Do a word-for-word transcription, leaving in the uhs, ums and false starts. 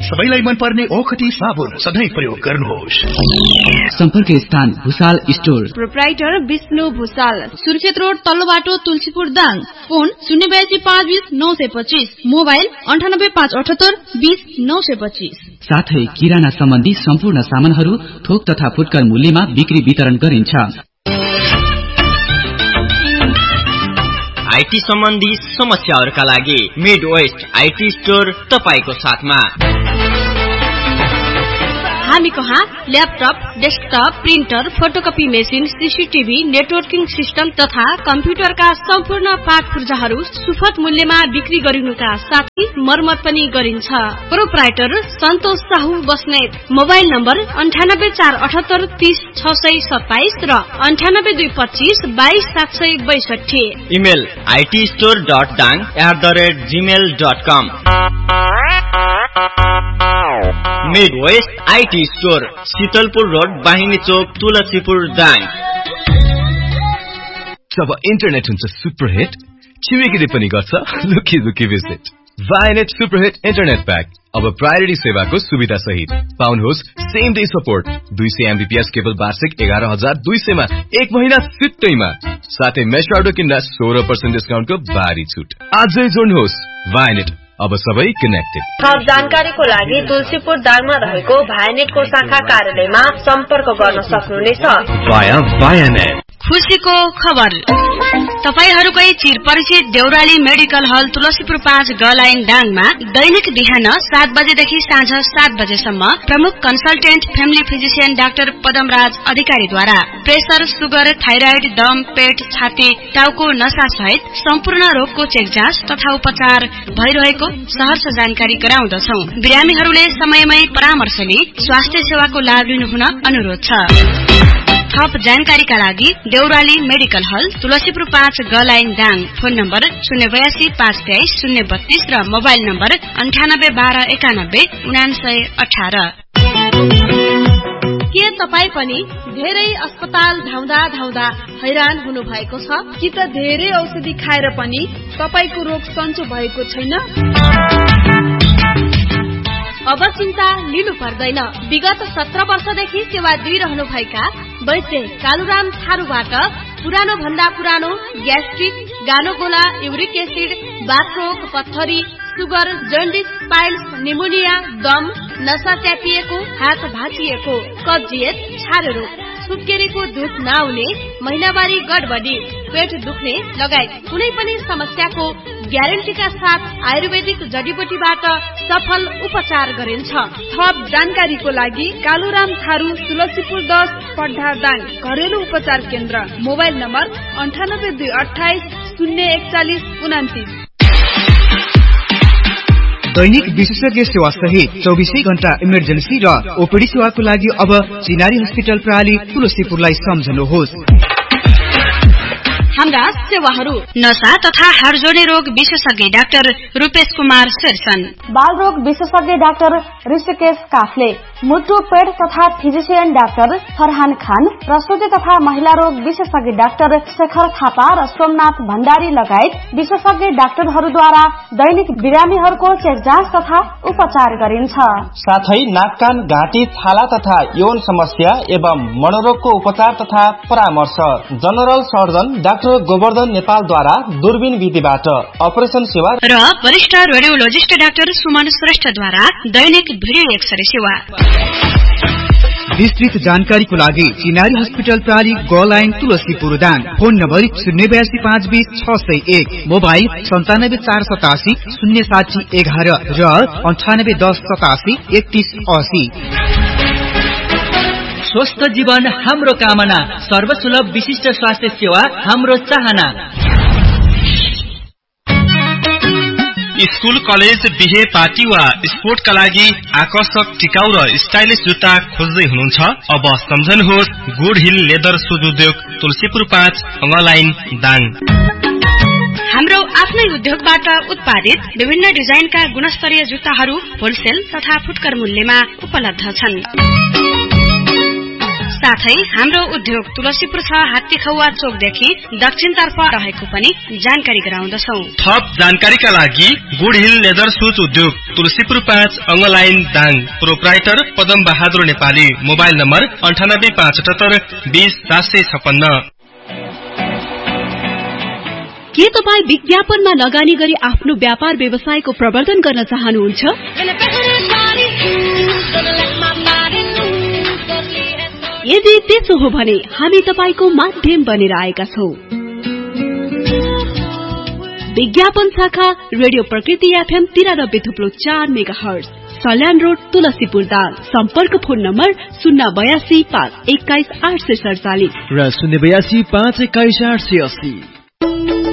सबैलाई मन पर्ने ओखती साबुन सधैँ प्रयोग गर्नुहोस्। सम्पर्क स्थान Bhusal store, proprietor Vishnu Bhusal, Surkhet road तल्लो बाटो तुलसीपुर दाङ। फोन शून्य बयासी पाँच बीस नौ सय पच्चीस, मोबाइल अन्ठानब्बे पाँच अठहत्तर बीस नौ सय पच्चीस। साथै किराना सम्बन्धी सम्पूर्ण सामानहरू थोक तथा फुटकर मूल्यमा बिक्री वितरण गरिन्छ। आईटी सम्बन्धी समस्याहरूका लागि मिड वेस्ट आईटी स्टोर तपाईको साथमा। हामी कहाँ laptop, desktop, printer, photocopy machine, CCTV, networking system तथा कम्प्युटरका सम्पूर्ण पार्ट पुर्जाहरू सुपथ मूल्यमा बिक्री गरिनुका साथै मर्मत पनि गरिन्छ। प्रोप्राइटर सन्तोष साहु बस्नेत। मोबाइल नम्बर अन्ठानब्बे चार अठहत्तर तीस छ सय सत्ताइस र अन्ठानब्बे दुई पच्चीस बाइस सात सय बैसठी। Email IT store dot Dang at the rate Gmail dot com. Mid West IT store, Sheetalpur road, बाहिनी Chowk, Tulsipur Dang. Job internet हुन्छ सुपरहिट, छिमेकीले पनि गर्छ लुकी लुकी भिजिट। वाइनेट सुपरहिट इन्टरनेट प्याक अब प्रायोरिटी सेवाको सुविधा सहित पाउनुहोस्। सेम डे सपोर्ट, दुई सय एमबीपीएस केवल वार्षिक एघार हजार दुई सयमा एक महिना सित्तैमा, साथै मेश अर्डर किन्दा सोह्र पर्सेन्ट डिस्काउन्टको भारी छुट। आजै जोड्नुहोस् वाइनेट, अब सबै कनेक्टेड। थप जानकारीको लागि तुलसीपुर दाङमा रहेको भायानेटको शाखा कार्यालयमा सम्पर्क गर्न सक्नुहुनेछ। वाया वायानेट। खुसीको खबर, तपाईहरूकै चिर परिचित देउराली मेडिकल हल तुलसीपुर पाँच ग लाइन दाङमा दैनिक बिहान सात बजेदेखि साँझ सात बजेसम्म प्रमुख consultant family physician doctor Padamraj अधिकारीद्वारा प्रेसर, सुगर, थाइराइड, दम, पेट, छाती, टाउको नसा सहित सम्पूर्ण रोगको चेक जाँच तथा उपचार भइरहेको सहर्ष जानकारी गराउँदछौ। बिरामीहरूले समयमै परामर्श लिई स्वास्थ्य सेवाको लाभ लिनुहुन अनुरोध छ। थप जानकारीका लागि देउराली मेडिकल हल तुलसीपुर पाँच ग लाइन दाङ। फोन नम्बर शून्य बयासी पाँच तेइस शून्य बत्तीस र मोबाइल नम्बर अन्ठानब्बे बाह्र एकानब्बे उनासय अठार। के तपाईँ पनि धेरै अस्पताल धाउँदा धाउँदा हैरान हुनु भएको छ कि त धेरै औषधि खाएर पनि तपाईको रोग सन्चो भएको छैन? अब चिन्ता लिनु पर्दैन। विगत सत्र वर्षदेखि सेवा दिइरहनु भएका वैद्य कालुराम थारूबाट पुरानो भन्दा पुरानो ग्यास्ट्रिक, गानोगोला, युरिक एसिड, बाथरोग, पत्थरी, सुगर, जन्डिस, पाइल्स, निमोनिया, दम, नसा च्यापिएको, हात भाँचिएको, कब्जियत, छारे रोग, सुत्केरीको दुध नआउने, महिनावारी गडबडी, पेट दुख्ने लगायत कुनै पनि समस्याको ग्यारेन्टीका साथ आयुर्वेदिक जडीबुटीबाट सफल उपचार गरिन्छ। थप जानकारीको लागि कालुराम थारू तुलसीपुर दस पड्ढा दाङ घरेलु उपचार केन्द्र। मोबाइल नम्बर अन्ठानब्बे दुई अठाइस शून्य एकचालिस उनातिस। दैनिक विशेषज्ञ सेवा सहित चौबिसै घण्टा इमर्जेन्सी र ओपीडी सेवाको लागि अब चिनारी हस्पिटल प्रणाली तुलसीपुरलाई सम्झनुहोस्। हाम्रा सेवाहरू नसा तथा हाड जोड्ने रोग विशेषज्ञ डाक्टर रूपेश कुमार शेरसन, बाल रोग विशेषज्ञ डाक्टर ऋषिकेश काफले, मुटु पेट तथा फिजिशियन डाक्टर फरहान खान, प्रसुति तथा महिला रोग विशेषज्ञ डाक्टर शेखर थापा र सोमनाथ भण्डारी लगायत विशेषज्ञ डाक्टरहरूद्वारा दैनिक बिरामीहरूको चेक जाँच तथा उपचार गरिन्छ। साथै नाक कान घाँटी छाला तथा यौन समस्या एवं मनोरोगको उपचार तथा परामर्श जनरल सर्जन डाक्टर गोवर्धन नेपालद्वारा दूरबीन विधिबाट अपरेसन सेवा र वरिष्ठ रेडियोलोजिस्ट डाक्टर सुमन श्रेष्ठद्वारा दैनिक भिडियो एक्सरे सेवा। विस्तृत जानकारीको लागि चिनारी हस्पिटल प्रणाली ग line Tulsipur Dang. Phone number शून्य बयासी पाँच बीस छ सय एक, मोबाइल सन्तानब्बे चार सतासी शून्य साठी एघार र अन्ठानब्बे दस सतासी एकतीस असी। स्वस्थ जीवन हाम्रो कामना, सर्वसुलभ विशिष्ट स्वास्थ्य सेवा हाम्रो चाहना। स्कूल, कलेज, बिहे, पार्टी वा स्पोर्टका लागि आकर्षक, टिकाउ र स्टाइलिश जुत्ता खोज्दै हुनुहुन्छ? अब सम्झनुहोस् गुड हिल लेदर सुज उद्योग तुलसीपुर पाँच लाइन दाङ। हाम्रो आफ्नै उद्योगबाट उत्पादित विभिन्न डिजाइनका गुणस्तरीय जुत्ताहरू होलसेल तथा फुटकर मूल्यमा उपलब्ध छन्। साथै हाम्रो उद्योग तुलसीपुर छ हात्तीखौवा चोकदेखि दक्षिणतर्फ रहेको पनि जानकारी गराउँदछौ। थप जानकारीका लागि गुड हिल लेदर सुज उद्योग तुलसीपुर पाँच अङ्गलाइन Dang, proprietor Padam Bahadur Nepali, mobile number अन्ठानब्बे पाँच अठहत्तर बीस सात सय छप्पन्न। के तपाईँ विज्ञापनमा लगानी गरी आफ्नो व्यापार व्यवसायको प्रवर्धन गर्न चाहनुहुन्छ? यदि त्यसो हो भने हामी तपाईको माध्यम बनेर आएका छौं। विज्ञापन शाखा रेडियो प्रकृति एफएम तिरानब्बे थुप्लो चार mega hertz, Salyan road, Tulsipur Dang. सम्पर्क फोन नम्बर शून्य बयासी पाँच एक्काइस आठ सय सडचालिस र शून्य बयासी पाँच एक्काइस आठ सय अस्सी।